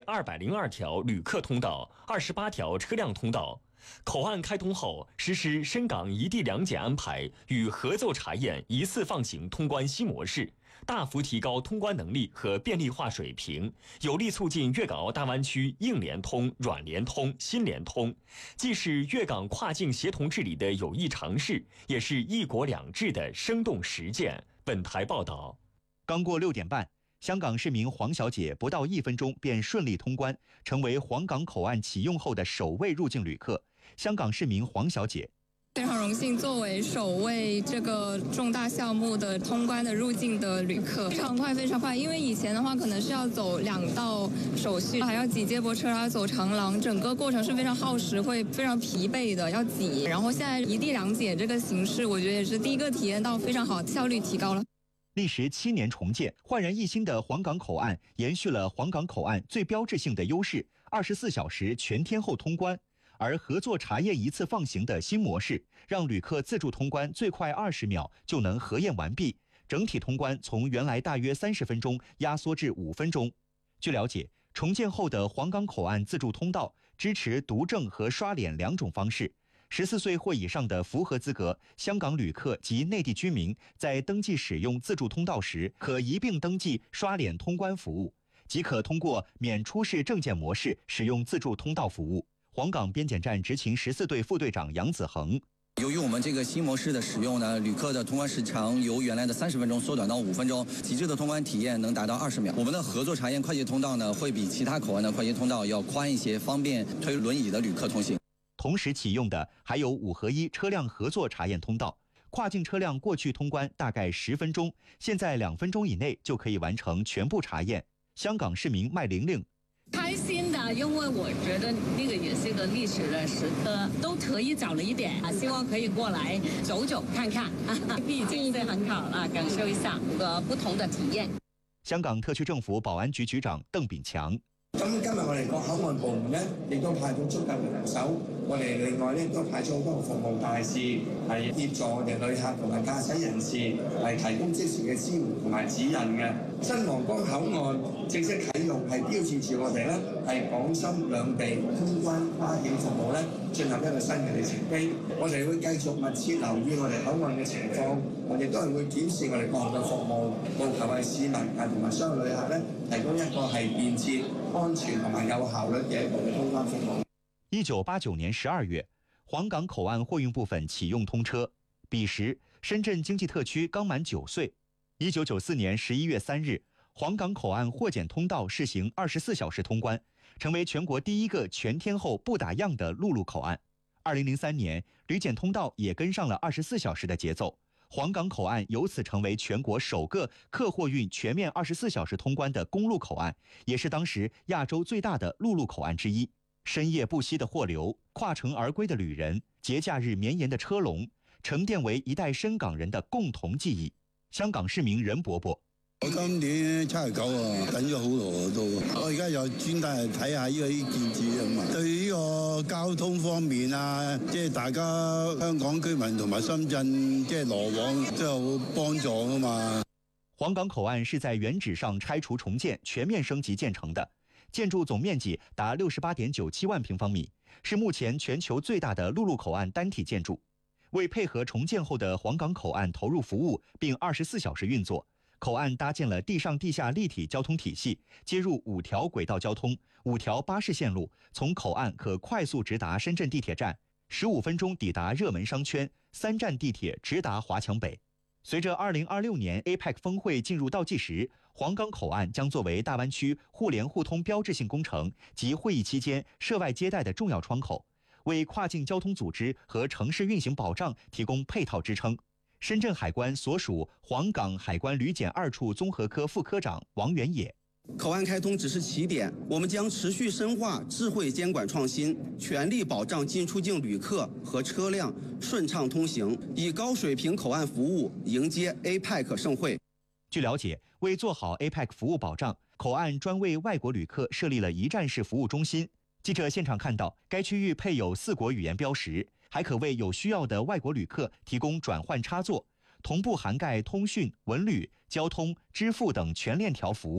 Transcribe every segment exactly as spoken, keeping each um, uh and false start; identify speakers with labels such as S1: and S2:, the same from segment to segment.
S1: 二百零二条旅客通道、二十八条车辆通道。口岸开通后，实施深港一地两检安排与合作查验一次放行通关新模式，大幅提高通关能力和便利化水平，有力促进粤港澳大湾区硬联通、软联通、新联通，既是粤港跨境协同治理的有益尝试，也是一国两制的生动实践。本台报道。
S2: 刚过六点半，香港市民黄小姐不到一分钟便顺利通关，成为黄港口岸启用后的首位入境旅客。香港市民黄小姐。
S3: 非常荣幸作为首位这个重大项目的通关的入境的旅客，非常快非常快，因为以前的话可能是要走两道手续，还要挤接驳车，还要走长廊，整个过程是非常耗时，会非常疲惫的，要挤。然后现在一地两检这个形式，我觉得也是第一个体验到非常好，效率提高了。
S2: 历时七年重建，焕然一新的黄港口岸延续了黄港口岸最标志性的优势，二十四小时全天候通关。而合作查验一次放行的新模式，让旅客自助通关最快二十秒就能核验完毕，整体通关从原来大约三十分钟压缩至五分钟。据了解，重建后的黄港口岸自助通道支持读证和刷脸两种方式。十四岁或以上的符合资格香港旅客及内地居民，在登记使用自助通道时，可一并登记刷脸通关服务，即可通过免出示证件模式使用自助通道服务。黄港边检站执勤十四队副队长杨子恒。
S4: 由于我们这个新模式的使用呢，旅客的通关时长由原来的三十分钟缩短到五分钟，极致的通关体验能达到二十秒。我们的合作查验快捷通道呢，会比其他口岸的快捷通道要宽一些，方便推轮椅的旅客通行。
S2: 同时启用的还有五合一车辆合作查验通道，跨境车辆过去通关大概十分钟，现在两分钟以内就可以完成全部查验。香港市民麦玲玲。
S5: 开心的，因为我觉得那个也是个历史的时刻，都可以早了一点啊，希望可以过来走走看看，毕竟是很好啊，感受一下呃不同的体验。
S2: 香港特区政府保安局局長鄧炳強。
S6: 咁今日我哋個口岸部門咧，亦都派咗足夠嘅人手，我哋另外咧都派咗好多服務大使，係協助我哋旅客同埋駕駛人士係提供即時嘅支援同埋指引嘅。新皇崗口岸正式啟用，係標誌住我哋咧係港深兩地通關跨境服務咧進入一個新嘅里程碑。我哋會繼續密切留意我哋口岸嘅情況，我哋都係會檢視我哋各項嘅服務，務求為市民啊同埋商旅客咧提供一個係便捷、安全同埋有效率嘅一個嘅通關服務。
S2: 一九八九年十二月，黄港口岸货运部分启用通车，彼时深圳经济特区刚满九岁。一九九四年十一月三日，黄港口岸货检通道试行二十四小时通关，成为全国第一个全天候不打烊的陆路口岸。二零零三年，旅检通道也跟上了二十四小时的节奏，黄港口岸由此成为全国首个客货运全面二十四小时通关的公路口岸，也是当时亚洲最大的陆路口岸之一。深夜不息的货流，跨城而归的旅人，节假日绵延的车龙，沉淀为一代深港人的共同記憶。香港市民任伯伯。
S7: 我今年七十九啊，等咗好耐都。我而家又專登嚟睇下呢個呢建設啊嘛，對呢個交通方面啊，即係大家香港居民同埋深圳即係來往都有幫助啊嘛。
S2: 黃港口岸是在原址上拆除重建，全面升級建成的。建筑总面积达六十八点九七万平方米，是目前全球最大的陆路口岸单体建筑。为配合重建后的黄港口岸投入服务并二十四小时运作，口岸搭建了地上地下立体交通体系，接入五条轨道交通、五条巴士线路，从口岸可快速直达深圳地铁站，十五分钟抵达热门商圈，三站地铁直达华强北。随着二零二六年 A P E C 峰会进入倒计时，黄港口岸将作为大湾区互联互通标志性工程及会议期间涉外接待的重要窗口，为跨境交通组织和城市运行保障提供配套支撑。深圳海关所属黄港海关旅检二处综合科副科长王元野。
S8: 口岸开通只是起点，我们将持续深化智慧监管创新，全力保障进出境旅客和车辆顺畅通行，以高水平口岸服务迎接 A P E C 盛会。
S2: 据了解，为做好 A P E C 服务保障，口岸专为外国旅客设立了一站式服务中心。记者现场看到，该区域配有四国语言标识，还可为有需要的外国旅客提供转换插座，同步涵盖通讯、文旅、交通、支付等全链条服务。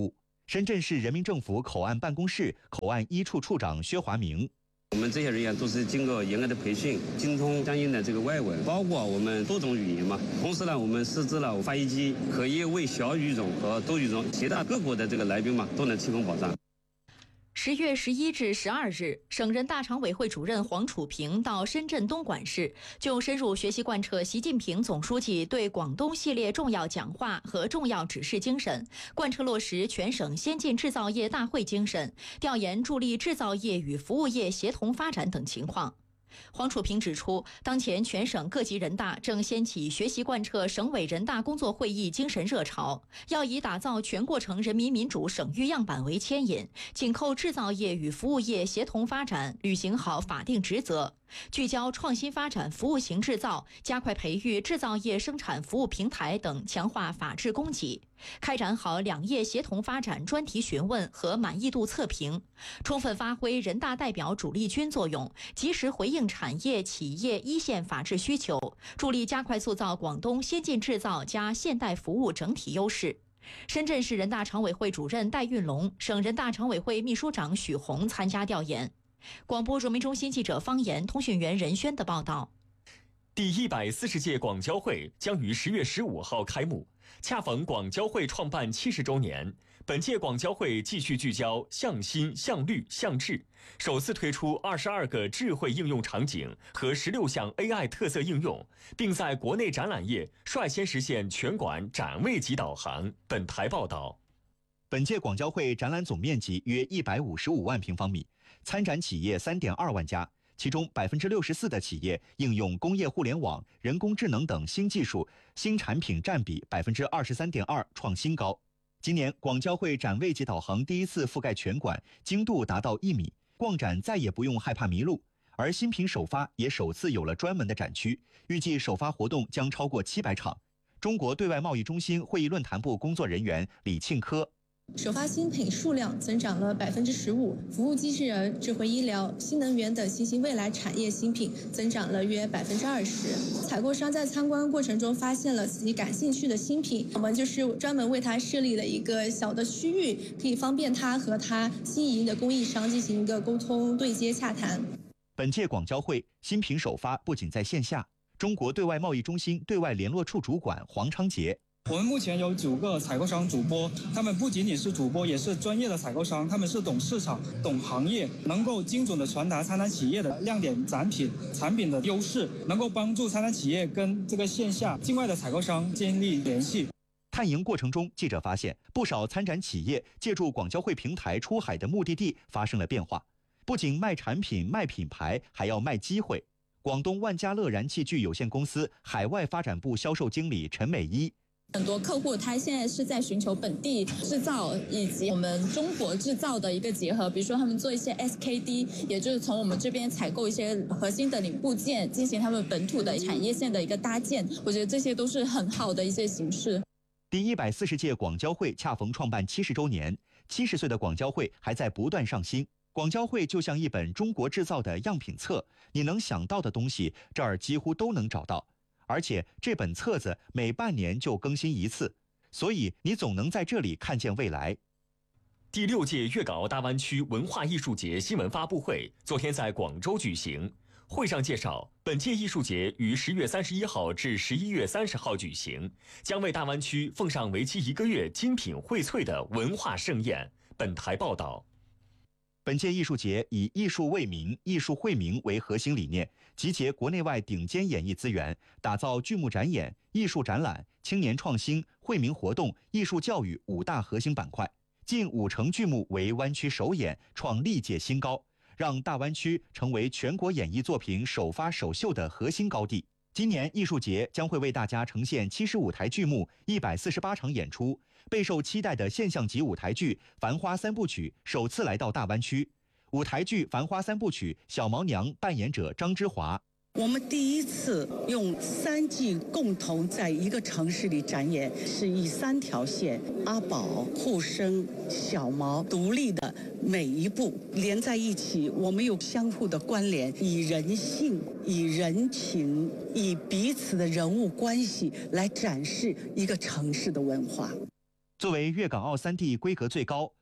S2: 深圳市人民政府口岸办公室口岸一处处长薛华明。
S9: 我们这些人员都是经过严格的培训，精通相应的这个外文，包括我们多种语言嘛。同时呢，我们设置了翻译机，可以为小语种和多语种其他各国的这个来宾嘛，都能提供保障。
S10: 十月十一至十二日，省人大常委会主任黄楚平到深圳东莞市，就深入学习贯彻习近平总书记对广东系列重要讲话和重要指示精神，贯彻落实全省先进制造业大会精神，调研助力制造业与服务业协同发展等情况。黄楚平指出，当前全省各级人大正掀起学习贯彻省委人大工作会议精神热潮，要以打造全过程人民民主省域样板为牵引，紧扣制造业与服务业协同发展，履行好法定职责，聚焦创新发展服务型制造，加快培育制造业生产服务平台等，强化法治供给，开展好两业协同发展专题询问和满意度测评，充分发挥人大代表主力军作用，及时回应产业企业一线法治需求，助力加快塑造广东先进制造加现代服务整体优势。深圳市人大常委会主任戴运龙、省人大常委会秘书长许宏参加调研。广播人民中心记者方言、通讯员任轩的报道。
S1: 第一百四十届广交会将于十月十五号开幕，恰逢广交会创办七十周年。本届广交会继续聚焦向新、向绿、向智，首次推出二十二个智慧应用场景和十六项 A I 特色应用，并在国内展览业率先实现全馆展位级导航。本台报道。
S2: 本届广交会展览总面积约一百五十五万平方米，参展企业 三点二万家，其中 百分之六十四 的企业应用工业互联网、人工智能等新技术，新产品占比 百分之二十三点二， 创新高。今年广交会展位级导航第一次覆盖全馆，精度达到一米，逛展再也不用害怕迷路。而新品首发也首次有了专门的展区，预计首发活动将超过七百场。中国对外贸易中心会议论坛部工作人员李庆科。
S11: 首发新品数量增长了百分之十五，服务机器人、智慧医疗、新能源等新兴未来产业新品增长了约百分之二十。采购商在参观过程中发现了自己感兴趣的新品，我们就是专门为他设立了一个小的区域，可以方便他和他心仪的供应商进行一个沟通、对接、洽谈。
S2: 本届广交会新品首发不仅在线下，中国对外贸易中心对外联络处主管黄昌杰。
S12: 我们目前有九个采购商主播，他们不仅仅是主播，也是专业的采购商，他们是懂市场、懂行业，能够精准的传达参展企业的亮点展品、产品的优势，能够帮助参展企业跟这个线下境外的采购商建立联系。
S2: 探营过程中，记者发现不少参展企业借助广交会平台出海的目的地发生了变化，不仅卖产品、卖品牌，还要卖机会。广东万家乐燃气具有限公司海外发展部销售经理陈美一。
S13: 很多客户他现在是在寻求本地制造以及我们中国制造的一个结合，比如说他们做一些 S K D， 也就是从我们这边采购一些核心的零部件，进行他们本土的产业线的一个搭建，我觉得这些都是很好的一些形式。
S2: 第一百四十届广交会恰逢创办七十周年，七十岁的广交会还在不断上新。广交会就像一本中国制造的样品册，你能想到的东西这儿几乎都能找到。而且这本册子每半年就更新一次，所以你总能在这里看见未来。
S1: 第六届粤港澳大湾区文化艺术节新闻发布会昨天在广州举行。会上介绍，本届艺术节于十月三十一号至十一月三十号举行，将为大湾区奉上为期一个月精品荟萃的文化盛宴。本台报道。
S2: 本届艺术节以艺术为民、艺术惠民为核心理念，集结国内外顶尖演艺资源，打造剧目展演、艺术展览、青年创新、惠民活动、艺术教育五大核心板块，近五成剧目为湾区首演，创历届新高，让大湾区成为全国演艺作品首发首秀的核心高地。今年艺术节将会为大家呈现七十五台剧目、一百四十八场演出。备受期待的现象级舞台剧《繁花三部曲》首次来到大湾区。舞台剧《繁花三部曲》小毛娘扮演者张之华。
S14: 我们第一次用三季共同在一个城市里展演，是以三条线阿宝、沪生、小毛独立的每一部连在一起，我们有相互的关联，以人性、以人情、以彼此的人物关系来展示一个城市的文化。
S2: 作为粤港澳三地规格最高、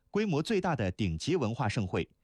S2: 规模最大的顶级文化盛会